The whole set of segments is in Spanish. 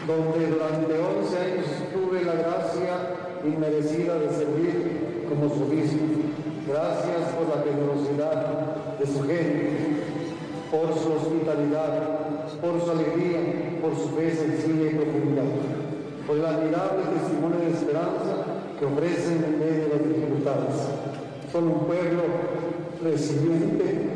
donde durante 11 años tuve la gracia inmerecida de servir como su obispo. Gracias por la generosidad de su gente, por su hospitalidad, por su alegría, por su fe sencilla y profunda, por el admirable testimonio de esperanza que ofrecen en medio de las dificultades. Son un pueblo resiliente,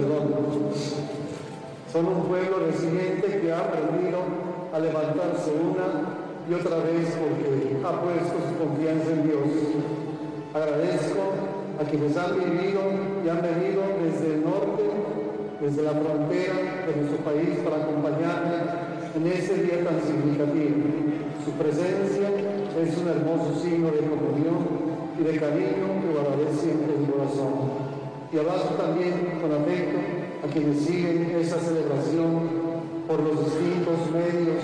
son un pueblo resiliente que ha aprendido a levantarse una y otra vez porque ha puesto su confianza en Dios. Agradezco a quienes han vivido y han venido desde el norte, desde la frontera de nuestro país para acompañarme en este día tan significativo. Su presencia es un hermoso signo de comunión y de cariño que guardaré siempre en mi corazón. Y abrazo también con afecto a quienes siguen esta celebración por los distintos medios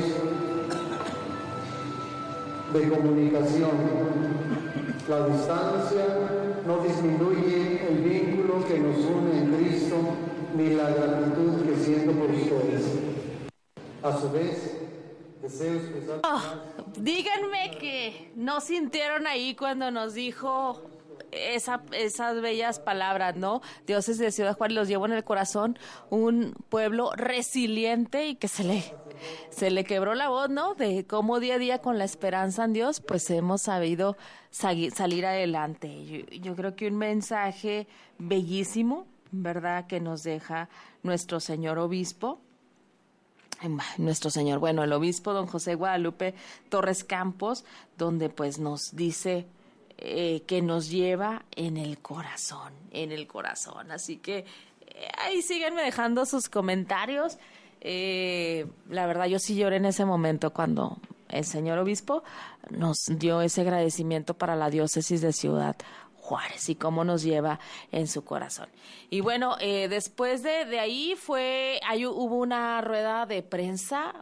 de comunicación. La distancia no disminuye el vínculo que nos une en Cristo, ni la gratitud que siento por ustedes. A su vez, deseo expresar... Díganme que no sintieron ahí cuando nos dijo esas bellas palabras, ¿no? Dioses de Ciudad Juárez, los llevo en el corazón, un pueblo resiliente y que se le quebró la voz, ¿no? De cómo día a día con la esperanza en Dios, pues hemos sabido salir adelante. Yo creo que un mensaje bellísimo, ¿verdad? Que nos deja nuestro señor obispo. El obispo don José Guadalupe Torres Campos, donde pues nos dice que nos lleva en el corazón. Así que ahí síguenme dejando sus comentarios. La verdad, yo sí lloré en ese momento cuando el señor obispo nos dio ese agradecimiento para la diócesis de Ciudad Juárez y cómo nos lleva en su corazón. Y bueno, después de ahí hubo una rueda de prensa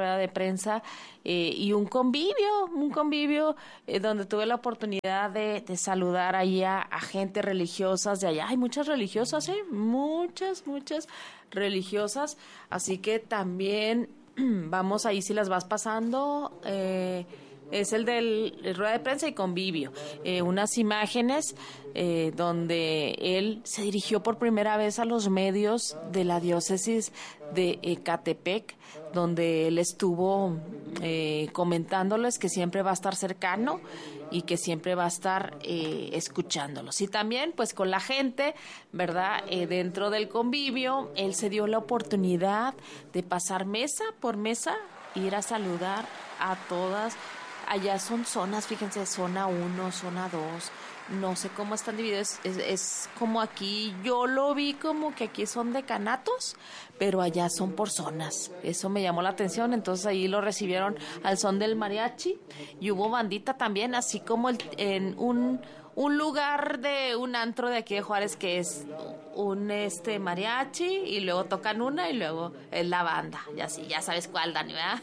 y un convivio donde tuve la oportunidad de saludar ahí a gente religiosas de allá. Hay muchas religiosas, muchas religiosas, así que también vamos ahí si las vas pasando. Es el rueda de prensa y convivio. Unas imágenes donde él se dirigió por primera vez a los medios de la diócesis de Ecatepec, donde él estuvo comentándoles que siempre va a estar cercano y que siempre va a estar escuchándolos. Y también, pues, con la gente, ¿verdad? Dentro del convivio, él se dio la oportunidad de pasar mesa por mesa, ir a saludar a todas. Allá son zonas, fíjense, zona 1, zona 2, no sé cómo están divididos, es como aquí, yo lo vi como que aquí son decanatos, pero allá son por zonas, eso me llamó la atención. Entonces ahí lo recibieron al son del mariachi y hubo bandita también, así como en un lugar de un antro de aquí de Juárez que es un mariachi y luego tocan una y luego es la banda, y así, ya sabes cuál, Dani, ¿verdad?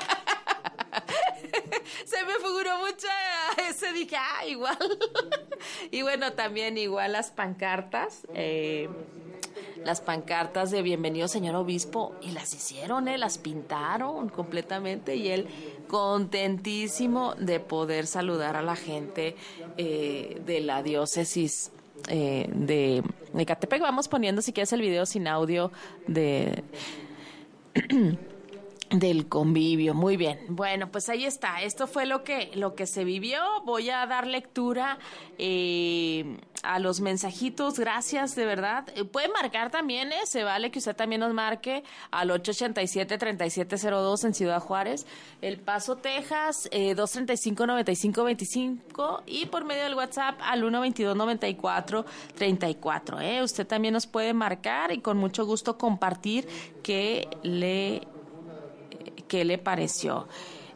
Se me figuró mucho ese, dije, igual. Y bueno, también igual las pancartas de bienvenido señor obispo, y las hicieron, las pintaron completamente, y él contentísimo de poder saludar a la gente de la diócesis de Ecatepec. Vamos poniendo, si quieres, el video sin audio del convivio. Muy bien. Bueno, pues ahí está. Esto fue lo que se vivió. Voy a dar lectura a los mensajitos. Gracias, de verdad. Pueden marcar también, se vale que usted también nos marque al 887-3702 en Ciudad Juárez, El Paso, Texas, 235-9525, y por medio del WhatsApp al 122-94-34. Usted también nos puede marcar y con mucho gusto compartir qué le pareció.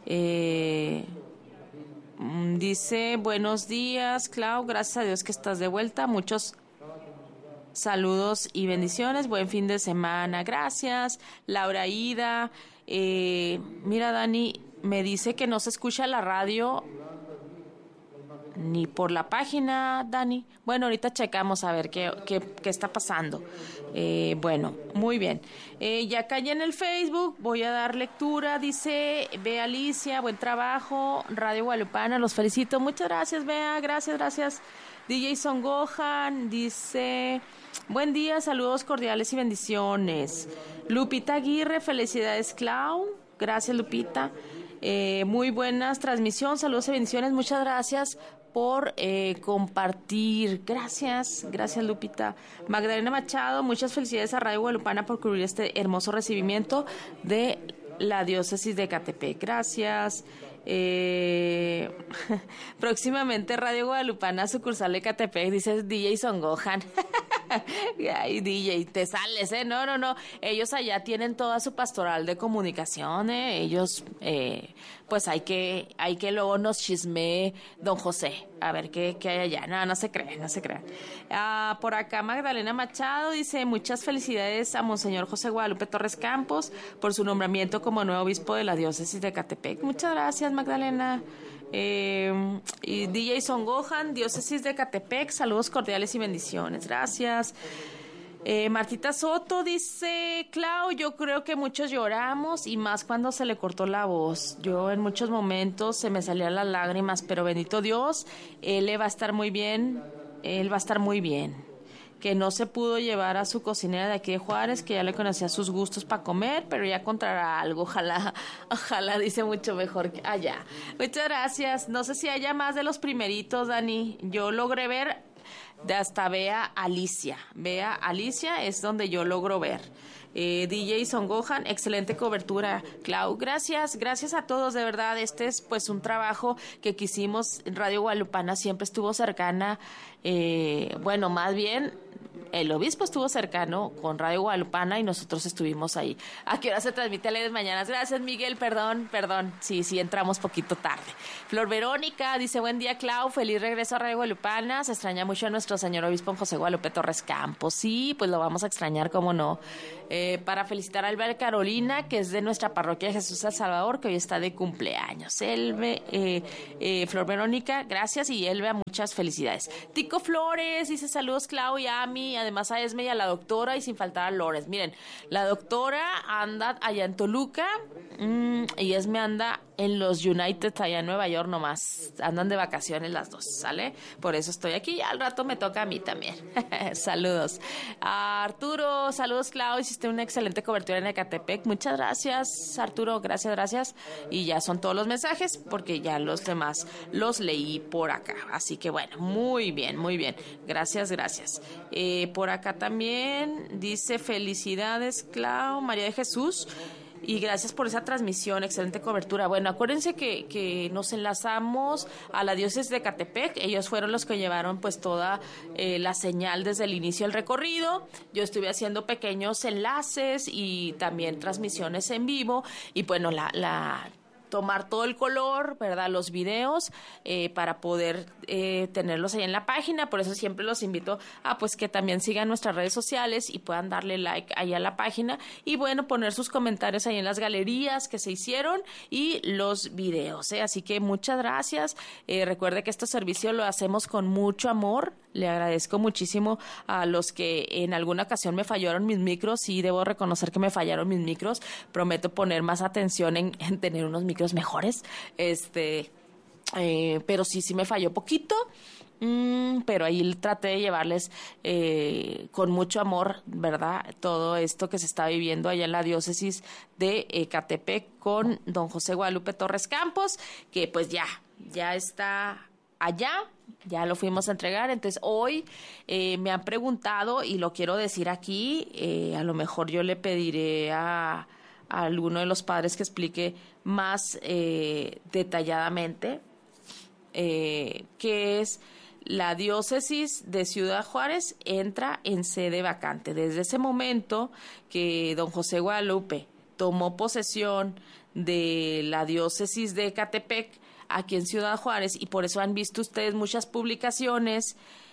Dice, buenos días, Clau, gracias a Dios que estás de vuelta, muchos saludos y bendiciones, buen fin de semana, gracias. Laura Ida, mira, Dani, me dice que no se escucha la radio ni por la página, Dani. Bueno, ahorita checamos a ver qué está pasando. Bueno, muy bien. Ya caí en el Facebook, voy a dar lectura. Dice Bea Alicia, buen trabajo. Radio Guadalupana, los felicito. Muchas gracias, Bea, gracias. DJ Son Gohan dice: buen día, saludos cordiales y bendiciones. Lupita Aguirre, felicidades, Clau. Gracias, Lupita. Muy buenas transmisión, saludos y bendiciones. Muchas gracias por compartir. Gracias Lupita. Magdalena Machado, muchas felicidades a Radio Guadalupana por cubrir este hermoso recibimiento de la diócesis de Ecatepec. Gracias. Próximamente Radio Guadalupana, sucursal de Ecatepec, dice DJ Son Gohan. Ay, DJ, te sales, No. Ellos allá tienen toda su pastoral de comunicación, Ellos, pues hay que luego nos chismee don José, a ver qué hay allá. No se crean. Por acá Magdalena Machado dice: muchas felicidades a Monseñor José Guadalupe Torres Campos por su nombramiento como nuevo obispo de la diócesis de Ecatepec. Muchas gracias, Magdalena. Y DJ Son Gohan, diócesis de Ecatepec, saludos cordiales y bendiciones. Gracias. Martita Soto dice: Clau, yo creo que muchos lloramos y más cuando se le cortó la voz. Yo en muchos momentos se me salían las lágrimas, pero bendito Dios, él va a estar muy bien. Que no se pudo llevar a su cocinera de aquí de Juárez, que ya le conocía sus gustos para comer, pero ya encontrará algo, ojalá, dice mucho mejor que allá. Muchas gracias. No sé si haya más de los primeritos, Dani. Yo logré ver de hasta Bea Alicia es donde yo logro ver. DJ Son Gohan, excelente cobertura, Clau. Gracias a todos, de verdad. Este es pues un trabajo que quisimos. Radio Guadalupana siempre estuvo cercana, bueno, más bien el obispo estuvo cercano con Radio Guadalupana y nosotros estuvimos ahí. ¿A qué hora se transmite Alegres Mañanas? Gracias, Miguel, perdón. Sí, entramos poquito tarde. Flor Verónica dice: buen día, Clau, feliz regreso a Radio Guadalupana. Se extraña mucho a nuestro señor obispo José Guadalupe Torres Campos. Sí, pues lo vamos a extrañar, cómo no. Para felicitar a Elba Carolina, que es de nuestra parroquia de Jesús El Salvador, que hoy está de cumpleaños. Flor Verónica, gracias, y Elba, muchas felicidades. Tico Flores dice: saludos, Clau y Ami, además a Esme y a la doctora, y sin faltar a Lores. Miren, la doctora anda allá en Toluca, y Esme anda en los United allá en Nueva York nomás. Andan de vacaciones las dos, ¿sale? Por eso estoy aquí, y al rato me toca a mí también. Saludos. A Arturo, saludos, Clau, hiciste una excelente cobertura en Ecatepec. Muchas gracias, Arturo, gracias. Y ya son todos los mensajes, porque ya los demás los leí por acá. Así que bueno, muy bien. Gracias. Por acá también dice: felicidades, Clau, María de Jesús. Y gracias por esa transmisión, excelente cobertura. Bueno, acuérdense que nos enlazamos a la diócesis de Ecatepec. Ellos fueron los que llevaron pues toda la señal desde el inicio del recorrido. Yo estuve haciendo pequeños enlaces y también transmisiones en vivo. Y bueno, tomar todo el color, ¿verdad? Los videos, para poder tenerlos ahí en la página. Por eso siempre los invito a pues que también sigan nuestras redes sociales y puedan darle like ahí a la página, y bueno, poner sus comentarios ahí en las galerías que se hicieron y los videos, Así que muchas gracias. Recuerde que este servicio lo hacemos con mucho amor. Le agradezco muchísimo a los que en alguna ocasión me fallaron mis micros. Sí, debo reconocer que me fallaron mis micros. Prometo poner más atención en tener unos micros mejores. Pero sí me falló poquito. Pero ahí traté de llevarles con mucho amor, ¿verdad? Todo esto que se está viviendo allá en la diócesis de Ecatepec con don José Guadalupe Torres Campos, que pues ya está allá, ya lo fuimos a entregar. Entonces hoy me han preguntado, y lo quiero decir aquí, a lo mejor yo le pediré a alguno de los padres que explique más detalladamente qué es la diócesis de Ciudad Juárez. Entra en sede vacante. Desde ese momento que don José Guadalupe tomó posesión de la diócesis de Ecatepec aquí en Ciudad Juárez, y por eso han visto ustedes muchas publicaciones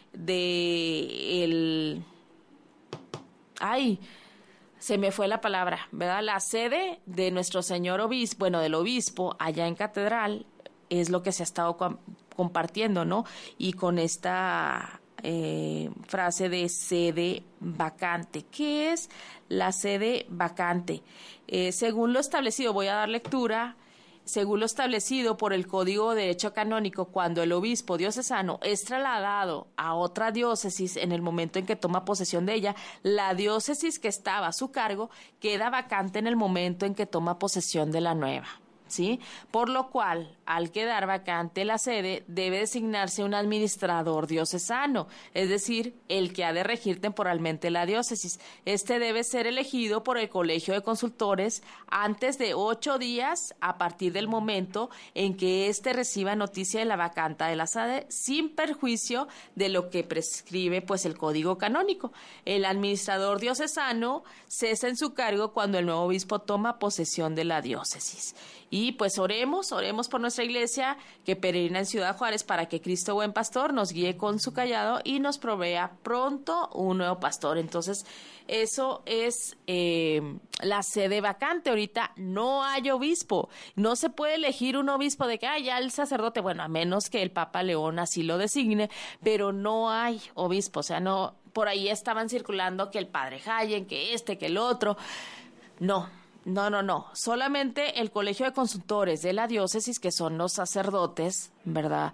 se me fue la palabra, ¿verdad? La sede de nuestro señor obispo, del obispo allá en Catedral, es lo que se ha estado compartiendo, ¿no? Y con esta frase de sede vacante. ¿Qué es la sede vacante? Según lo establecido, voy a dar lectura. Según lo establecido por el Código de Derecho Canónico, cuando el obispo diocesano es trasladado a otra diócesis en el momento en que toma posesión de ella, la diócesis que estaba a su cargo queda vacante en el momento en que toma posesión de la nueva, ¿sí? Por lo cual, al quedar vacante la sede, debe designarse un administrador diocesano, es decir, el que ha de regir temporalmente la diócesis. Este debe ser elegido por el Colegio de Consultores antes de 8 días a partir del momento en que éste reciba noticia de la vacanta de la sede, sin perjuicio de lo que prescribe pues el Código Canónico. El administrador diocesano cesa en su cargo cuando el nuevo obispo toma posesión de la diócesis. Y pues oremos por nuestra iglesia que peregrina en Ciudad Juárez para que Cristo buen pastor nos guíe con su callado y nos provea pronto un nuevo pastor. Entonces, eso es la sede vacante. Ahorita no hay obispo. No se puede elegir un obispo de que ya el sacerdote, bueno, a menos que el Papa León así lo designe, pero no hay obispo. O sea, no, por ahí estaban circulando que el padre Jayen, que que el otro. No. Solamente el Colegio de Consultores de la diócesis, que son los sacerdotes, ¿verdad?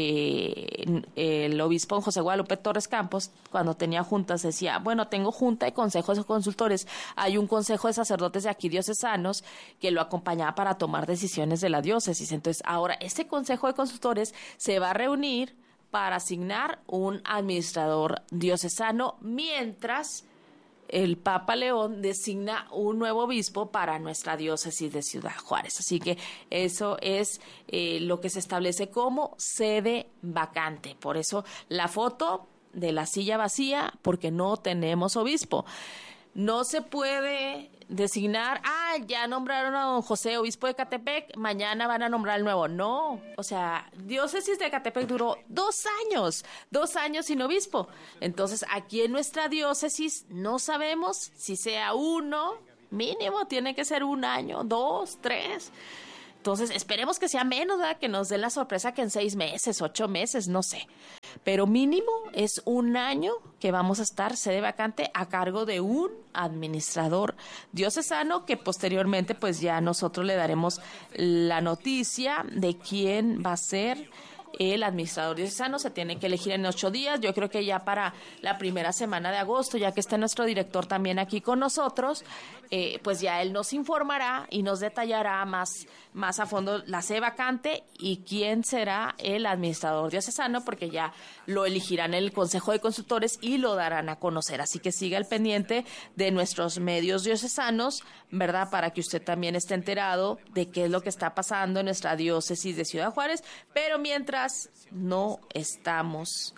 El obispo José Guadalupe Torres Campos, cuando tenía juntas, decía, bueno, tengo junta y consejos de consultores. Hay un consejo de sacerdotes de aquí diocesanos que lo acompañaba para tomar decisiones de la diócesis. Entonces, ahora, ese consejo de consultores se va a reunir para asignar un administrador diocesano mientras el Papa León designa un nuevo obispo para nuestra diócesis de Ciudad Juárez. Así que eso es lo que se establece como sede vacante. Por eso la foto de la silla vacía, porque no tenemos obispo. No se puede designar, ya nombraron a don José, obispo de Ecatepec, mañana van a nombrar al nuevo. No, o sea, diócesis de Ecatepec duró 2 años sin obispo. Entonces, aquí en nuestra diócesis no sabemos si sea 1, mínimo tiene que ser 1 año, 2, 3. Entonces, esperemos que sea menos, ¿verdad? Que nos den la sorpresa que en 6 meses, 8 meses, no sé. Pero mínimo es 1 año que vamos a estar sede vacante a cargo de un administrador diocesano, que posteriormente pues ya nosotros le daremos la noticia de quién va a ser el administrador diocesano. Se tiene que elegir en 8 días. Yo creo que ya para la primera semana de agosto, ya que está nuestro director también aquí con nosotros, pues ya él nos informará y nos detallará más a fondo la sede vacante y quién será el administrador diocesano, porque ya lo elegirán en el Consejo de Consultores y lo darán a conocer. Así que siga al pendiente de nuestros medios diocesanos, ¿verdad? Para que usted también esté enterado de qué es lo que está pasando en nuestra diócesis de Ciudad Juárez. Pero mientras no estamos,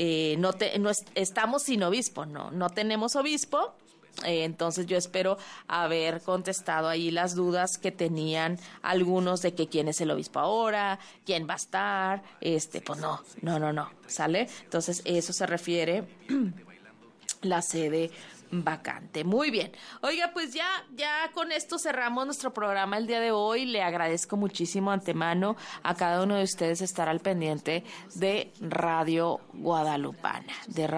estamos sin obispo, no tenemos obispo. Entonces yo espero haber contestado ahí las dudas que tenían algunos de que quién es el obispo ahora, quién va a estar, pues no, ¿sale? Entonces eso se refiere la sede vacante. Muy bien. Oiga, pues ya con esto cerramos nuestro programa el día de hoy. Le agradezco muchísimo antemano a cada uno de ustedes estar al pendiente de Radio Guadalupana.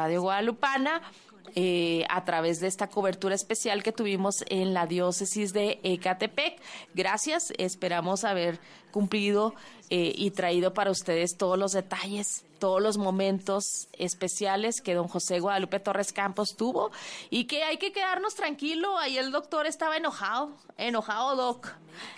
A través de esta cobertura especial que tuvimos en la diócesis de Ecatepec. Gracias, esperamos haber cumplido y traído para ustedes todos los detalles, todos los momentos especiales que don José Guadalupe Torres Campos tuvo, y que hay que quedarnos tranquilo. Ahí el doctor estaba enojado, doc.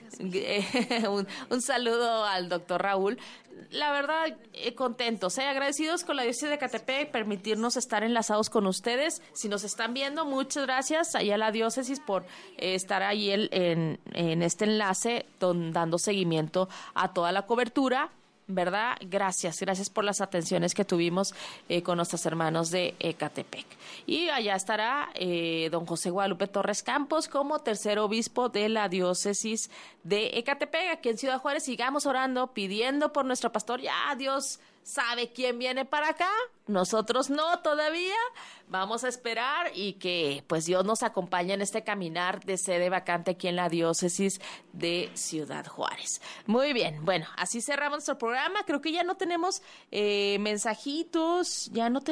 Un saludo al doctor Raúl. La verdad, contentos, agradecidos con la diócesis de Ecatepec, permitirnos estar enlazados con ustedes. Si nos están viendo, muchas gracias allá a la diócesis por estar ahí en este enlace, dando seguimiento a toda la cobertura, ¿verdad? Gracias por las atenciones que tuvimos con nuestros hermanos de Ecatepec. Y allá estará don José Guadalupe Torres Campos como tercer obispo de la diócesis de Ecatepec, aquí en Ciudad Juárez. Sigamos orando, pidiendo por nuestro pastor. Ya Dios ¿Sabe quién viene para acá? Nosotros no todavía. Vamos a esperar y que pues Dios nos acompañe en este caminar de sede vacante aquí en la diócesis de Ciudad Juárez. Muy bien, bueno, así cerramos nuestro programa. Creo que ya no tenemos mensajitos,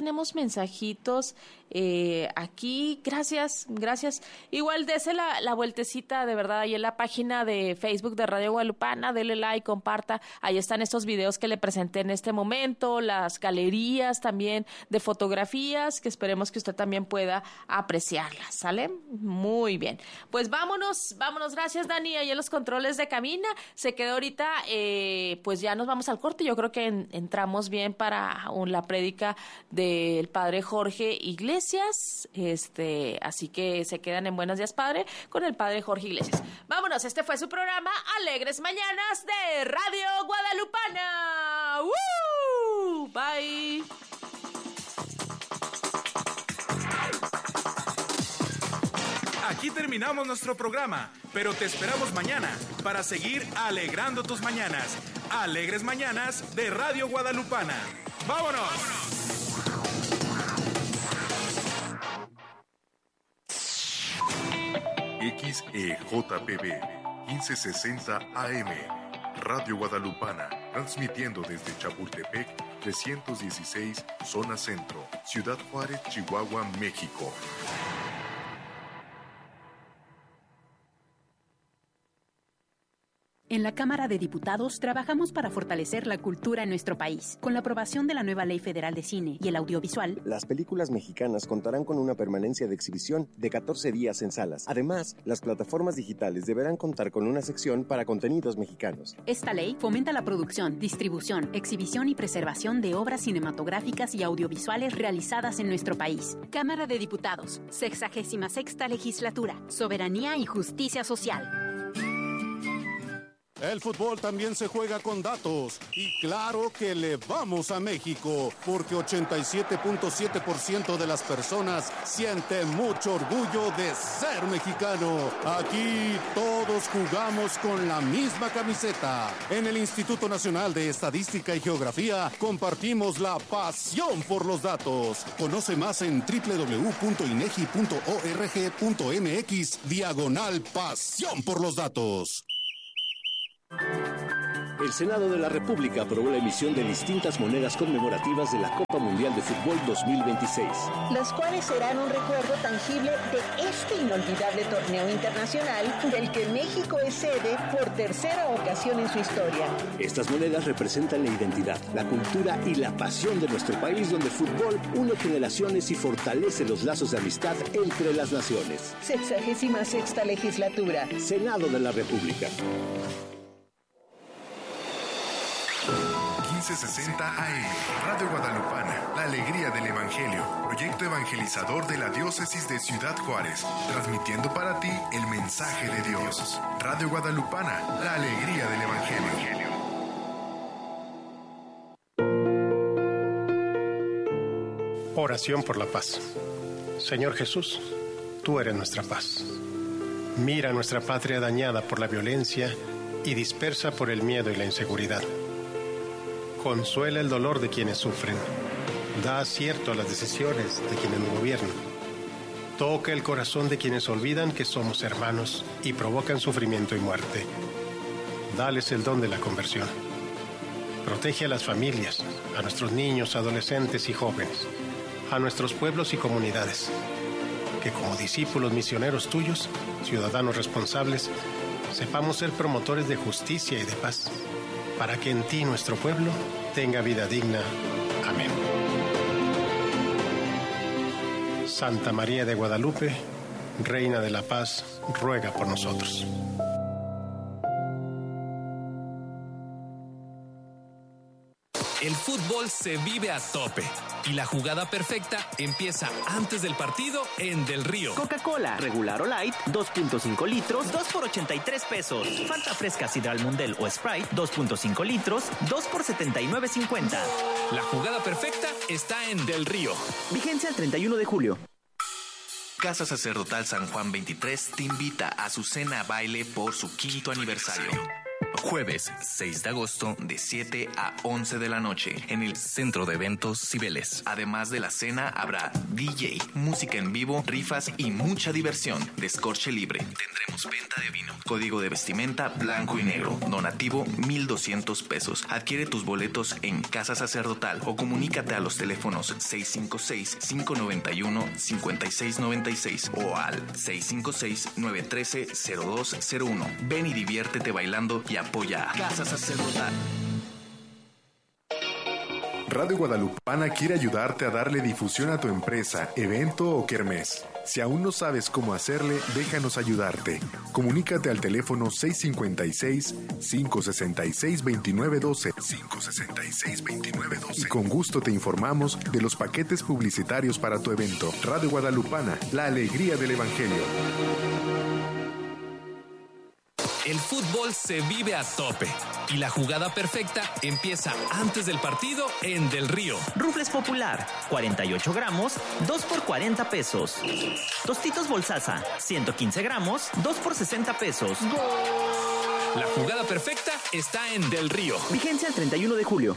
aquí. Gracias. Igual dese la vueltecita de verdad ahí en la página de Facebook de Radio Guadalupana, dele like, comparta. Ahí están estos videos que le presenté en este momento, las galerías también de fotografías, que esperemos que usted también pueda apreciarlas, ¿sale? Muy bien. Pues vámonos, gracias Dani, ahí en los controles de cabina. Se quedó ahorita, pues ya nos vamos al corte. Yo creo que entramos bien para la prédica del Padre Jorge Iglesias, así que se quedan en Buenos Días Padre con el Padre Jorge Iglesias. Vámonos, este fue su programa Alegres Mañanas de Radio Guadalupana. ¡Woo! Bye. Aquí terminamos nuestro programa, pero te esperamos mañana para seguir alegrando tus mañanas. Alegres Mañanas de Radio Guadalupana. ¡Vámonos! XEJPB 1560 AM Radio Guadalupana, transmitiendo desde Chapultepec 316, zona centro, Ciudad Juárez, Chihuahua, México. En la Cámara de Diputados trabajamos para fortalecer la cultura en nuestro país. Con la aprobación de la nueva Ley Federal de Cine y el Audiovisual, las películas mexicanas contarán con una permanencia de exhibición de 14 días en salas. Además, las plataformas digitales deberán contar con una sección para contenidos mexicanos. Esta ley fomenta la producción, distribución, exhibición y preservación de obras cinematográficas y audiovisuales realizadas en nuestro país. Cámara de Diputados, 66ª Legislatura, Soberanía y Justicia Social. El fútbol también se juega con datos y claro que le vamos a México porque 87.7% de las personas sienten mucho orgullo de ser mexicano. Aquí todos jugamos con la misma camiseta. En el Instituto Nacional de Estadística y Geografía compartimos la pasión por los datos. Conoce más en www.inegi.org.mx/pasión por los datos. El Senado de la República aprobó la emisión de distintas monedas conmemorativas de la Copa Mundial de Fútbol 2026. Las cuales serán un recuerdo tangible de este inolvidable torneo internacional del que México es sede por tercera ocasión en su historia. Estas monedas representan la identidad, la cultura y la pasión de nuestro país, donde el fútbol une generaciones y fortalece los lazos de amistad entre las naciones. 66ª Legislatura. Senado de la República. 1560 AM, Radio Guadalupana, la alegría del Evangelio, proyecto evangelizador de la diócesis de Ciudad Juárez, transmitiendo para ti el mensaje de Dios. Radio Guadalupana, la alegría del Evangelio. Oración por la paz. Señor Jesús, tú eres nuestra paz. Mira nuestra patria dañada por la violencia y dispersa por el miedo y la inseguridad. Consuela el dolor de quienes sufren. Da acierto a las decisiones de quienes nos gobiernan. Toca el corazón de quienes olvidan que somos hermanos y provocan sufrimiento y muerte. Dales el don de la conversión. Protege a las familias, a nuestros niños, adolescentes y jóvenes, a nuestros pueblos y comunidades. Que como discípulos misioneros tuyos, ciudadanos responsables, sepamos ser promotores de justicia y de paz, para que en ti nuestro pueblo tenga vida digna. Amén. Santa María de Guadalupe, Reina de la Paz, ruega por nosotros. El fútbol se vive a tope y la jugada perfecta empieza antes del partido en Del Río. Coca-Cola, regular o light, 2.5 litros, 2 por 83 pesos. Fanta fresca Sidral Mundel o Sprite, 2.5 litros, 2 por 79.50. La jugada perfecta está en Del Río. Vigencia el 31 de julio. Casa Sacerdotal San Juan 23 te invita a su cena baile por su 5º aniversario. Jueves 6 de agosto de 7 a 11 de la noche en el Centro de Eventos Cibeles. Además de la cena habrá DJ, música en vivo, rifas y mucha diversión. Descorche libre. Tendremos venta de vino. Código de vestimenta blanco y negro. Donativo 1,200 pesos. Adquiere tus boletos en Casa Sacerdotal o comunícate a los teléfonos 656-591-5696 o al 656-913-0201. Ven y diviértete bailando y apoya a Casa Sacerdotal. Radio Guadalupana quiere ayudarte a darle difusión a tu empresa, evento o kermés. Si aún no sabes cómo hacerle, déjanos ayudarte. Comunícate al teléfono 656-566-2912. 566-2912. Y con gusto te informamos de los paquetes publicitarios para tu evento. Radio Guadalupana, la alegría del Evangelio. El fútbol se vive a tope y la jugada perfecta empieza antes del partido en Del Río. Rufles Popular, 48 gramos, 2 por 40 pesos. Tostitos Bolsaza, 115 gramos, 2 por 60 pesos. La jugada perfecta está en Del Río. Vigencia el 31 de julio.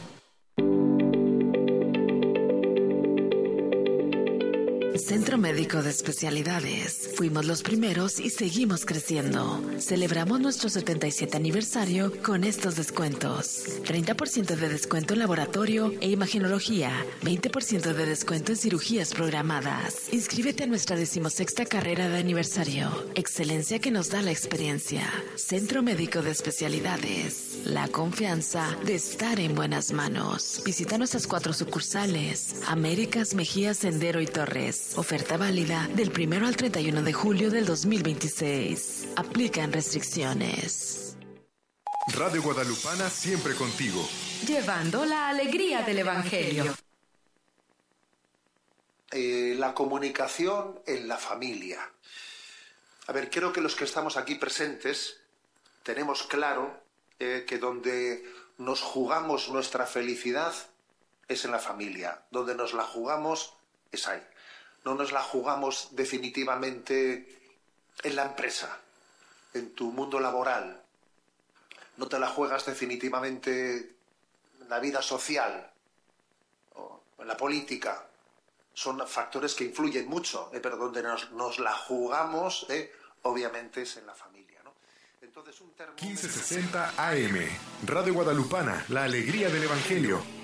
Centro Médico de Especialidades. Fuimos los primeros y seguimos creciendo. Celebramos nuestro 77 aniversario con estos descuentos. 30% de descuento en laboratorio e imagenología. 20% de descuento en cirugías programadas. Inscríbete a nuestra 16ª carrera de aniversario. Excelencia que nos da la experiencia. Centro Médico de Especialidades. La confianza de estar en buenas manos. Visita nuestras 4 sucursales. Américas, Mejía, Sendero y Torres. Oferta válida del 1 al 31 de julio del 2026. Aplican restricciones. Radio Guadalupana siempre contigo. Llevando la alegría del Evangelio. La comunicación en la familia. A ver, creo que los que estamos aquí presentes tenemos claro que donde nos jugamos nuestra felicidad es en la familia. Donde nos la jugamos es ahí. No nos la jugamos definitivamente en la empresa, en tu mundo laboral. No te la juegas definitivamente en la vida social o en la política. Son factores que influyen mucho, pero donde nos la jugamos, obviamente, es en la familia, ¿no? Entonces, 1560 AM, Radio Guadalupana, la alegría del Evangelio.